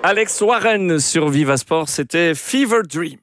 Alex Warren sur Viva Sport, c'était Fever Dream.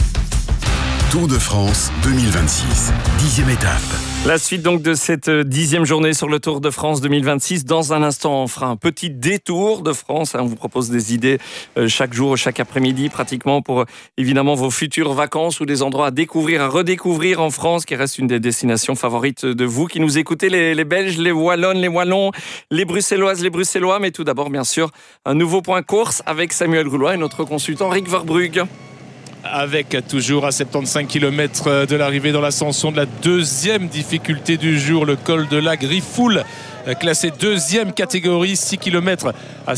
Tour de France 2026, 10e étape. La suite donc de cette 10e journée sur le Tour de France 2026. Dans un instant, on fera un petit détour de France. On vous propose des idées chaque jour, chaque après-midi pratiquement pour évidemment vos futures vacances ou des endroits à découvrir, à redécouvrir en France qui reste une des destinations favorites de vous qui nous écoutez, les Belges, les Wallonnes, les Wallons, les Bruxelloises, les Bruxellois. Mais tout d'abord, bien sûr, un nouveau point course avec Samuel Goulois et notre consultant Rick Verbrugge. Avec toujours à 75 km de l'arrivée dans l'ascension de la deuxième difficulté du jour, le col de la Griffoul, classé deuxième catégorie, 6 km à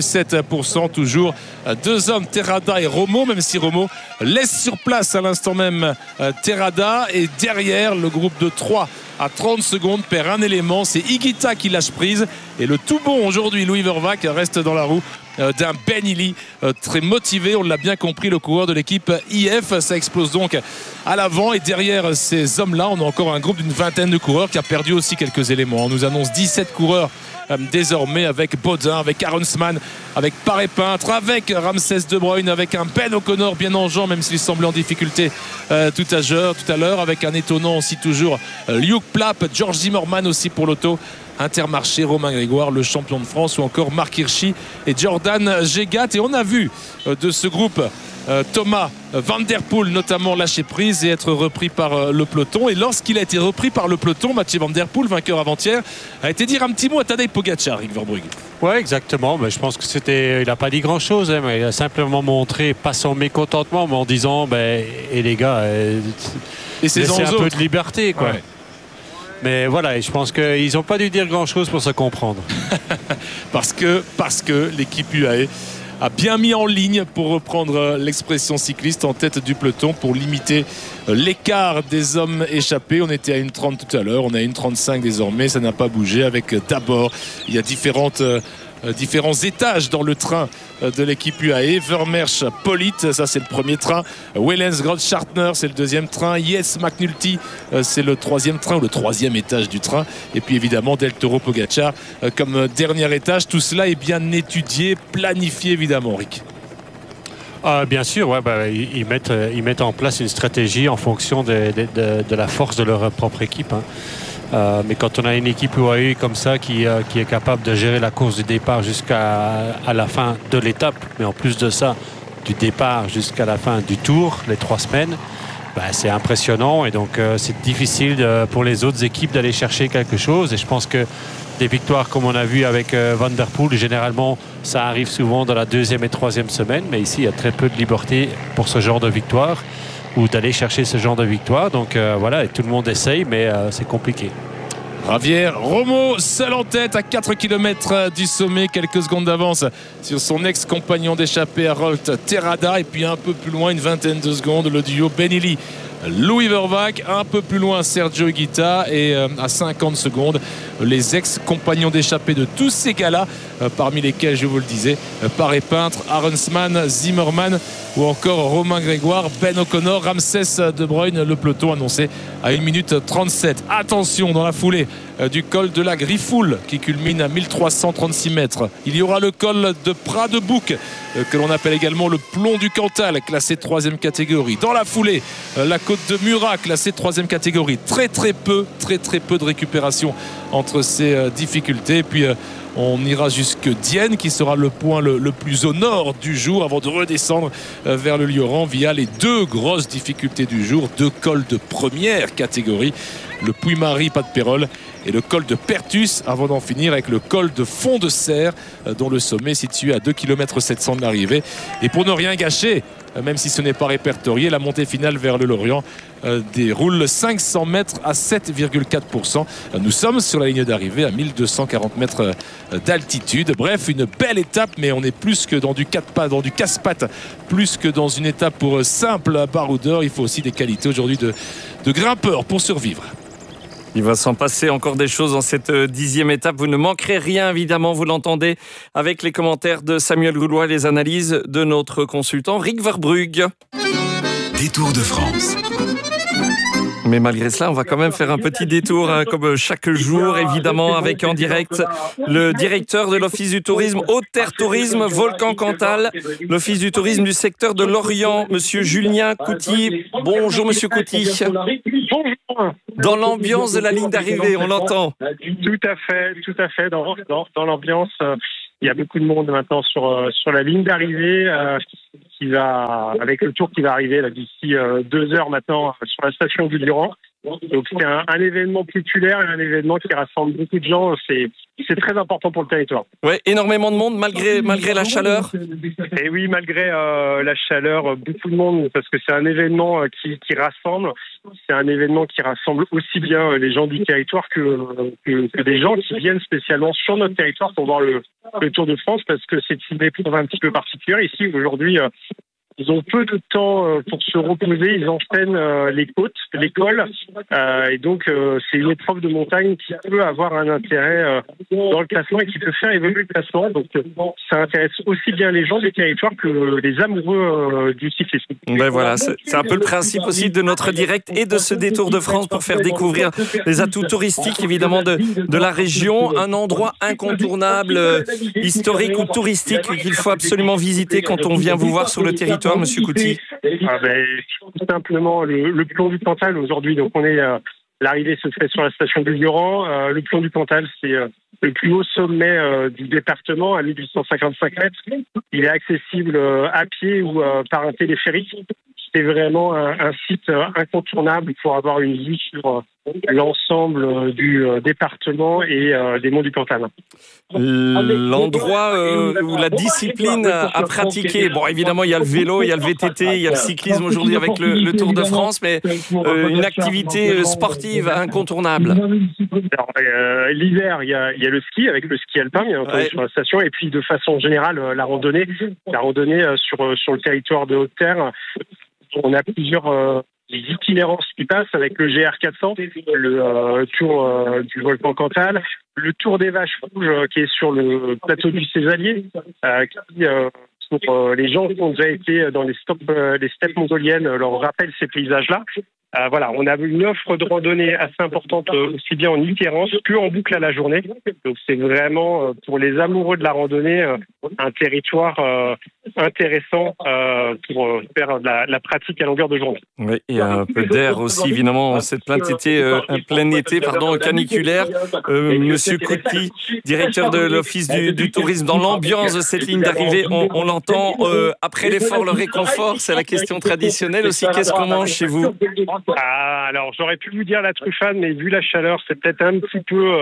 6,7%. Toujours deux hommes, Terrada et Romo, même si Romo laisse sur place à l'instant même Terrada. Et derrière, le groupe de 3 à 30 secondes perd un élément, c'est Higuita qui lâche prise. Et le tout bon aujourd'hui, Louis Vervac, reste dans la roue d'un Ben Illy très motivé, on l'a bien compris, le coureur de l'équipe IF. Ça explose donc à l'avant et derrière ces hommes-là, on a encore un groupe d'une vingtaine de coureurs qui a perdu aussi quelques éléments. On nous annonce 17 coureurs désormais, avec Baudin, avec Aronsman, avec Paré-Peintre, avec Ramsès De Bruyne, avec un Ben O'Connor bien en jambes, même s'il semblait en difficulté tout à l'heure, avec un étonnant aussi toujours Luke Plapp, George Zimmerman aussi pour l'auto Intermarché, Romain Grégoire, le champion de France, ou encore Marc Hirschi et Jordan Gégat. Et on a vu de ce groupe Thomas Van Der Poel notamment lâcher prise et être repris par le peloton. Et lorsqu'il a été repris par le peloton, Mathieu Van Der Poel, vainqueur avant-hier, a été dire un petit mot à Tadej Pogacar, Rick Verbrugge. Ouais, exactement. Mais je pense que il n'a pas dit grand-chose, hein, mais il a simplement montré pas son mécontentement, mais en disant, et les gars, laissez un peu de liberté, quoi. Ouais. Mais voilà, je pense qu'ils n'ont pas dû dire grand-chose pour se comprendre. parce que l'équipe UAE a bien mis en ligne, pour reprendre l'expression cycliste, en tête du peloton pour limiter l'écart des hommes échappés. On était à 1,30 tout à l'heure, on est à 1,35 désormais, ça n'a pas bougé. Avec d'abord, il y a différents étages dans le train de l'équipe UAE. Vermeersch, Polit, ça c'est le premier train. Wellens, Grotschartner, c'est le deuxième train. Yes, McNulty, c'est le troisième train, ou le troisième étage du train. Et puis évidemment Del Toro, Pogacar comme dernier étage. Tout cela est bien étudié, planifié évidemment, Rick. Bien sûr, ils mettent en place une stratégie en fonction de la force de leur propre équipe, hein. Mais quand on a une équipe UAE comme ça qui est capable de gérer la course du départ jusqu'à la fin de l'étape, mais en plus de ça, du départ jusqu'à la fin du tour, les 3 semaines, c'est impressionnant. Et donc c'est difficile pour les autres équipes d'aller chercher quelque chose. Et je pense que des victoires comme on a vu avec Van Der Poel, généralement ça arrive souvent dans la 2e et 3e semaine, mais ici il y a très peu de liberté pour ce genre de victoire, ou d'aller chercher ce genre de victoire. Donc voilà, et tout le monde essaye, mais c'est compliqué. Javier Romo, seul en tête à 4 km du sommet, quelques secondes d'avance sur son ex-compagnon d'échappée Harold Terrada. Et puis un peu plus loin, une vingtaine de secondes, le duo Ben Illy, Louis Vervac. Un peu plus loin, Sergio Higuita. Et à 50 secondes, les ex-compagnons d'échappée de tous ces gars-là, parmi lesquels, je vous le disais, Paré-Peintre, Aronsman, Zimmerman ou encore Romain Grégoire, Ben O'Connor, Ramsès De Bruyne. Le peloton annoncé à 1 minute 37. Attention, dans la foulée du col de la Griffoul qui culmine à 1336 mètres. Il y aura le col de Prat de Bouc, que l'on appelle également le plomb du Cantal, classé 3e catégorie. Dans la foulée, la côte de Murat, classée 3e catégorie. Très peu de récupération entre ces difficultés. Et puis on ira jusque Dienne, qui sera le point le plus au nord du jour, avant de redescendre vers le Lioran via les 2 grosses difficultés du jour, 2 cols de première catégorie, le Puy-Marie, pas de Pérol, et le col de Pertus, avant d'en finir avec le col de Fond de Serre, dont le sommet est situé à 2,7 km de l'arrivée. Et pour ne rien gâcher, même si ce n'est pas répertorié, la montée finale vers le Lorient déroule 500 mètres à 7,4%. Nous sommes sur la ligne d'arrivée à 1240 mètres d'altitude. Bref, une belle étape, mais on est plus que dans du 4 pas, dans du casse-pattes, plus que dans une étape pour simple baroudeur. Il faut aussi des qualités aujourd'hui de grimpeur pour survivre. Il va s'en passer encore des choses dans cette 10e étape. Vous ne manquerez rien, évidemment, vous l'entendez, avec les commentaires de Samuel Goulois et les analyses de notre consultant Rick Verbrugge. Détour de France. Mais malgré cela, on va quand même faire un petit détour, comme chaque jour, évidemment, avec en direct le directeur de l'Office du tourisme Haute-Terre Tourisme, Volcan Cantal, l'Office du tourisme du secteur de Lorient, monsieur Julien Couty. Bonjour, monsieur Couty. Bonjour. Dans l'ambiance de la ligne d'arrivée, on l'entend. Tout à fait. Dans l'ambiance, il y a beaucoup de monde maintenant sur la ligne d'arrivée avec le tour qui va arriver là, d'ici 2 heures maintenant sur la station du Durand. Donc c'est un événement populaire et un événement qui rassemble beaucoup de gens. C'est très important pour le territoire. Ouais, énormément de monde malgré la chaleur. Et oui, malgré la chaleur, beaucoup de monde parce que c'est un événement qui rassemble. C'est un événement qui rassemble aussi bien les gens du territoire que des gens qui viennent spécialement sur notre territoire pour voir le Tour de France parce que c'est une épreuve un petit peu particulière. Ici, aujourd'hui, ils ont peu de temps pour se reposer. Ils enchaînent les côtes, les cols. Et donc, c'est une épreuve de montagne qui peut avoir un intérêt dans le classement et qui peut faire évoluer le classement. Donc, ça intéresse aussi bien les gens du territoire que les amoureux du cyclisme. Ben voilà, c'est un peu le principe aussi de notre direct et de ce détour de France pour faire découvrir les atouts touristiques, évidemment, de la région. Un endroit incontournable, historique ou touristique qu'il faut absolument visiter quand on vient vous voir sur le territoire. Monsieur Couty. Tout simplement le plomb du Cantal aujourd'hui. Donc l'arrivée se fait sur la station du Durand. Le plomb du Cantal, c'est le plus haut sommet du département à 1855 mètres. Il est accessible à pied ou par un téléphérique. C'est vraiment un site incontournable pour avoir une vue sur l'ensemble du département et des monts du Cantal. L'endroit où la discipline à pratiquer, bon évidemment il y a le vélo, il y a le VTT, il y a le cyclisme aujourd'hui avec le Tour de France, mais une activité sportive incontournable. Alors, l'hiver, il y a le ski avec le ski alpin, bien entendu, sur la station, et puis de façon générale la randonnée sur le territoire de Haute-Terre. On a plusieurs itinérances qui passent avec le GR400, le tour du volcan Cantal, le tour des Vaches Rouges qui est sur le plateau du Césalier, qui pour les gens qui ont déjà été dans les steppes mongoliennes leur rappelle ces paysages-là. Voilà, on a une offre de randonnée assez importante aussi bien en itinérance qu'en boucle à la journée. Donc c'est vraiment pour les amoureux de la randonnée un territoire intéressant pour faire de la pratique à longueur de journée. Oui, et un peu d'air aussi évidemment cette plein été caniculaire. Monsieur Couty, directeur de l'Office du tourisme, dans l'ambiance de cette ligne d'arrivée, on l'entend. Après l'effort, le réconfort, c'est la question traditionnelle aussi. Qu'est-ce qu'on mange chez vous? Alors j'aurais pu vous dire la truffade, mais vu la chaleur, c'est peut-être un petit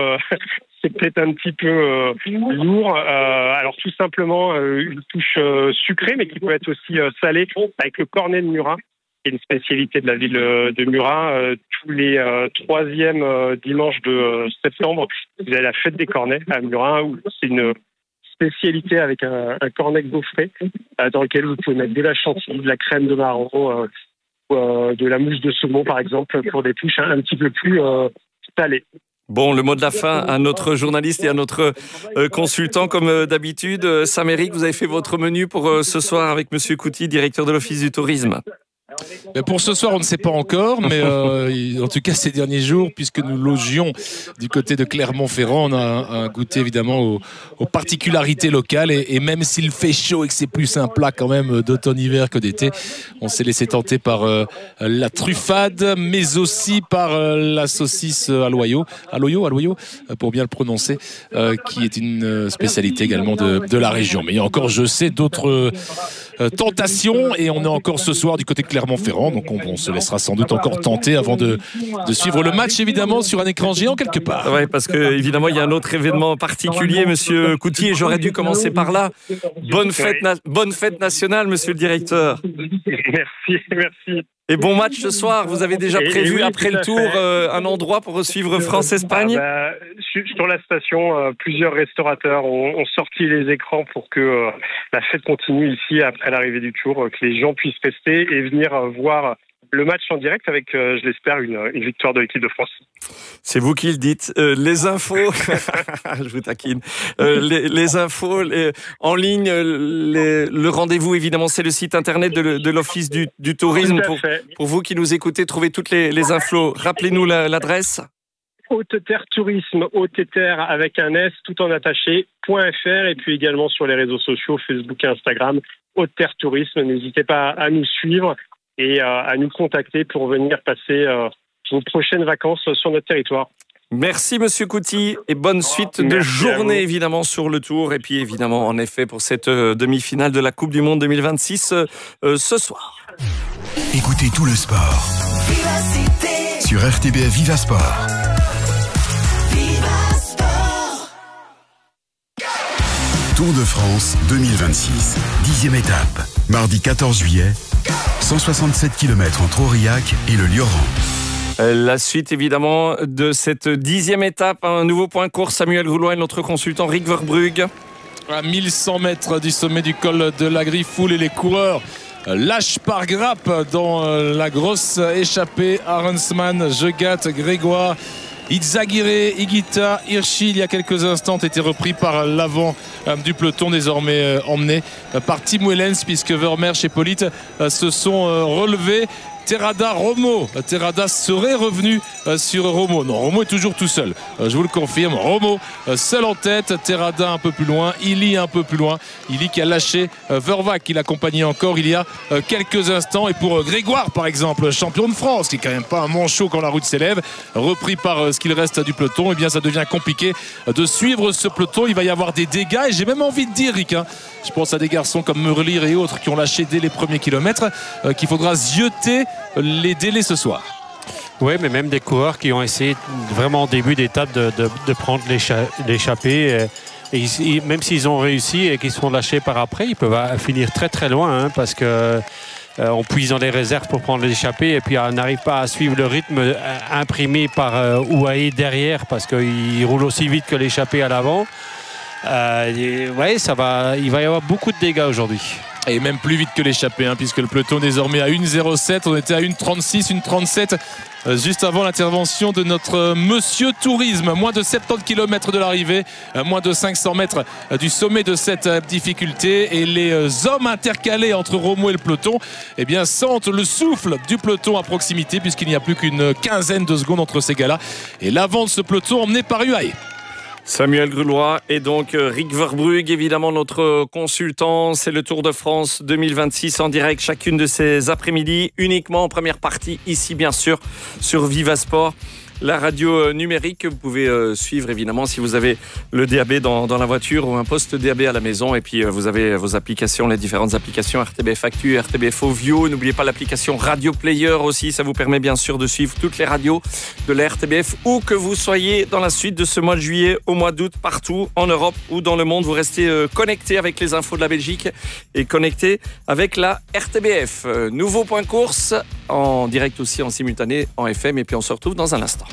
peu lourd. Alors tout simplement une touche sucrée, mais qui peut être aussi salée, avec le cornet de Murat, qui est une spécialité de la ville de Murat. Tous les 3e dimanches de septembre, vous avez la fête des cornets à Murat, où c'est une spécialité avec un cornet gaufré dans lequel vous pouvez mettre de la chantilly, de la crème de marron, de la mousse de saumon par exemple, pour des touches un petit peu plus salées. Bon, le mot de la fin à notre journaliste et à notre consultant comme d'habitude. Sam-Éric, vous avez fait votre menu pour ce soir avec monsieur Couty, directeur de l'Office du tourisme. Mais pour ce soir, on ne sait pas encore, mais en tout cas ces derniers jours, puisque nous logions du côté de Clermont-Ferrand, on a goûté évidemment aux particularités locales et même s'il fait chaud et que c'est plus un plat quand même d'automne-hiver que d'été, on s'est laissé tenter par la truffade, mais aussi par la saucisse à loyau, pour bien le prononcer, qui est une spécialité également de la région. Mais il y a encore, je sais, d'autres tentations et on est encore ce soir du côté de Clermont-Ferrand, donc on se laissera sans doute encore tenter avant de suivre le match évidemment sur un écran géant quelque part. Oui, parce que évidemment il y a un autre événement particulier, monsieur Couty, et j'aurais dû commencer par là. Bonne fête nationale, monsieur le directeur. Merci. Et bon match ce soir. Vous avez déjà prévu après le tour un endroit pour suivre France-Espagne? Sur la station, plusieurs restaurateurs ont sorti les écrans pour que la fête continue ici après l'arrivée du tour, que les gens puissent rester et venir voir le match en direct avec, je l'espère, une victoire de l'équipe de France. C'est vous qui le dites. Les infos, je vous taquine. Les infos en ligne, le rendez-vous, évidemment, c'est le site internet de l'Office du tourisme. Pour vous qui nous écoutez, trouvez toutes les infos. Rappelez-nous l'adresse. Haute Terre Tourisme, Haute Terre avec un S, tout en attaché, .fr, et puis également sur les réseaux sociaux, Facebook et Instagram, Haute Terre Tourisme. N'hésitez pas à nous suivre et à nous contacter pour venir passer vos prochaines vacances sur notre territoire. Merci Monsieur Couty et bonne suite de journée évidemment sur le Tour et puis évidemment en effet pour cette demi-finale de la Coupe du Monde 2026 ce soir. Écoutez tout le sport sur RTBF Viva Sport. Tour de France 2026, 10e étape, mardi 14 juillet, 167 km entre Aurillac et le Lioran. La suite évidemment de cette 10e étape, un nouveau point course, Samuel Groulois et notre consultant Rick Verbrugge. À 1100 mètres du sommet du col de la Griffoul et les coureurs lâchent par grappe dans la grosse échappée. Arensman, Jegat, Grégoire, Izaguirre, Higuita, Hirschi, il y a quelques instants, été repris par l'avant du peloton, désormais emmené par Tim Wellens, puisque Vermeersch et Pollitt se sont relevés. Terrada, Romo. Terrada serait revenu sur Romo. Non, Romo est toujours tout seul. Je vous le confirme. Romo seul en tête. Terrada un peu plus loin. Illy un peu plus loin. Illy qui a lâché Vervac qui l'accompagnait encore il y a quelques instants. Et pour Grégoire, par exemple, champion de France, qui est quand même pas un manchot quand la route s'élève, repris par ce qu'il reste du peloton, eh bien ça devient compliqué de suivre ce peloton. Il va y avoir des dégâts. Et j'ai même envie de dire, Rick, je pense à des garçons comme Meurlir et autres qui ont lâché dès les premiers kilomètres, qu'il faudra zioter les délais ce soir. Oui, mais même des coureurs qui ont essayé vraiment au début d'étape de prendre l'échappée. Et même s'ils ont réussi et qu'ils se font lâcher par après, ils peuvent finir très très loin parce que on puise dans les réserves pour prendre l'échappée et puis on n'arrive pas à suivre le rythme imprimé par Ouahi derrière parce qu'il roule aussi vite que l'échappée à l'avant. Il va y avoir beaucoup de dégâts aujourd'hui. Et même plus vite que l'échappée, puisque le peloton désormais à 1,07. On était à 1,36, 1,37 juste avant l'intervention de notre Monsieur Tourisme. Moins de 70 km de l'arrivée, moins de 500 mètres du sommet de cette difficulté. Et les hommes intercalés entre Romo et le peloton sentent le souffle du peloton à proximité, puisqu'il n'y a plus qu'une quinzaine de secondes entre ces gars-là. Et l'avant de ce peloton emmené par UAE. Samuel Groulois et donc Rick Verbrugge, évidemment notre consultant. C'est le Tour de France 2026 en direct chacune de ces après-midi, uniquement en première partie, ici bien sûr, sur Viva Sport. La radio numérique que vous pouvez suivre évidemment si vous avez le DAB dans la voiture ou un poste DAB à la maison. Et puis vous avez vos applications, les différentes applications RTBF Actu, RTBF Audio. N'oubliez pas l'application Radio Player aussi. Ça vous permet bien sûr de suivre toutes les radios de la RTBF où que vous soyez dans la suite de ce mois de juillet au mois d'août, partout en Europe ou dans le monde. Vous restez connectés avec les infos de la Belgique et connectés avec la RTBF. Nouveau point course en direct aussi en simultané en FM et puis on se retrouve dans un instant.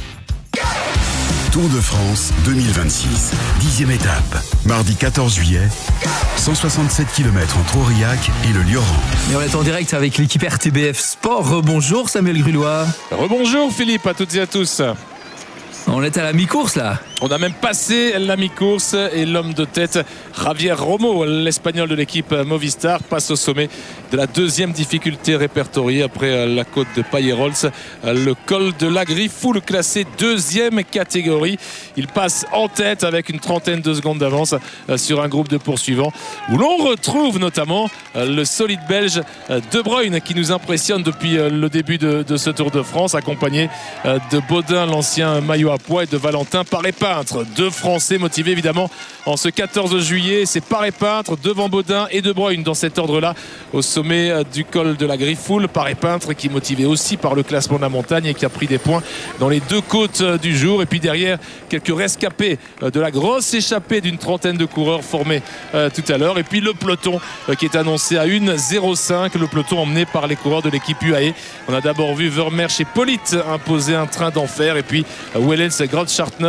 Tour de France 2026, 10e étape, mardi 14 juillet, 167 km entre Aurillac et le Lioran. Et on est en direct avec l'équipe RTBF Sport. Rebonjour Samuel Groulois. Rebonjour Philippe, à toutes et à tous. On est à la mi-course là. On a même passé la mi-course et l'homme de tête Javier Romo, l'Espagnol de l'équipe Movistar, passe au sommet de la deuxième difficulté répertoriée après la côte de Payerols, le col de la Griffoul, classé deuxième catégorie. Il passe en tête avec une trentaine de secondes d'avance sur un groupe de poursuivants où l'on retrouve notamment le solide belge De Bruyne qui nous impressionne depuis le début de ce Tour de France, accompagné de Baudin, l'ancien maillot à pois, et de Valentin Paré-Peintre. Deux Français motivés évidemment en ce 14 juillet. C'est Paré-Peintre devant Baudin et De Bruyne dans cet ordre-là au sommet du col de la Griffoul. Paré-Peintre qui est motivé aussi par le classement de la montagne et qui a pris des points dans les deux côtes du jour. Et puis derrière, quelques rescapés de la grosse échappée d'une trentaine de coureurs formés tout à l'heure. Et puis le peloton qui est annoncé à 1,05. Le peloton emmené par les coureurs de l'équipe UAE. On a d'abord vu Vermeersch et Pollitt imposer un train d'enfer. Et puis Wellens et Grandschartner ont pris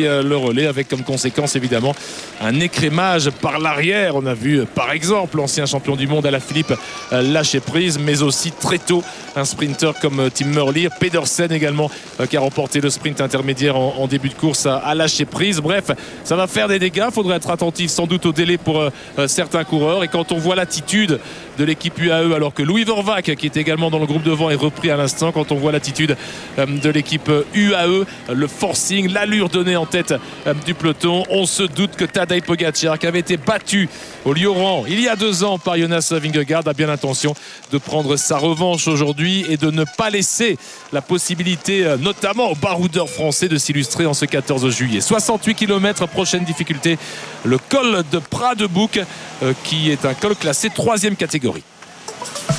le relais, avec comme conséquence évidemment un écrémage par l'arrière. On a vu par exemple l'ancien champion du monde Alaphilippe lâcher prise, mais aussi très tôt un sprinter comme Tim Merlier, Pedersen également qui a remporté le sprint intermédiaire en début de course a lâché prise. Bref, ça va faire des dégâts, il faudra être attentif sans doute au délai pour certains coureurs. Et quand on voit l'attitude de l'équipe UAE, alors que Louis Vervaeke qui est également dans le groupe devant est repris à l'instant, quand on voit l'attitude de l'équipe UAE, le forcing, l'allure donnée en tête du peloton, on se doute que Tadej Pogačar, qui avait été battu au Lioran il y a 2 ans par Jonas Vingegaard, a bien l'intention de prendre sa revanche aujourd'hui et de ne pas laisser la possibilité notamment aux baroudeurs français de s'illustrer en ce 14 juillet. 68 km, prochaine difficulté, le col de Pradebouc qui est un col classé 3e catégorie.